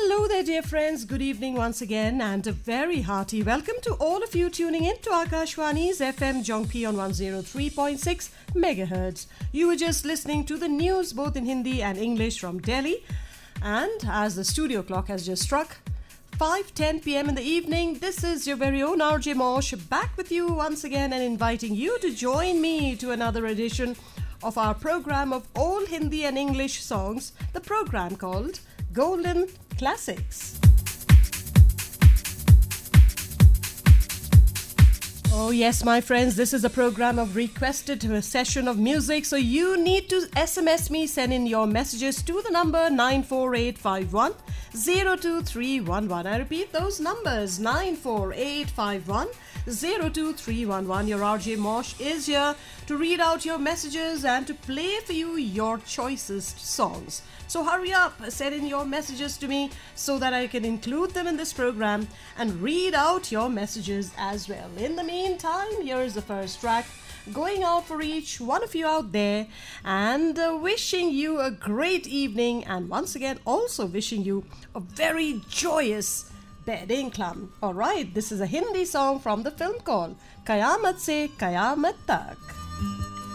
Hello there, dear friends. Good evening once again, and a very hearty welcome to all of you tuning in to Akashwani's FM Jongpi on 103.6 megahertz. You were just listening to the news both in Hindi and English from Delhi, and as the studio clock has just struck 5:10 p.m. in the evening, this is your very own RJ Mosh back with you once again and inviting you to join me to another edition of our program of all Hindi and English songs, the program called Golden Classics. Oh yes, my friends, this is a program of requested session of music, so you need to SMS me, send in your messages to the number 94851 02311. I repeat those numbers, 94851 02311. Your RJ Mosh is here to read out your messages and to play for you your choicest songs. So hurry up, send in your messages to me so that I can include them in this program and read out your messages as well. In the meantime, here's the first track going out for each one of you out there, and wishing you a great evening, and once again also wishing you a very joyous Bed Income. Alright, this is a Hindi song from the film called Qayamat Se Qayamat Tak.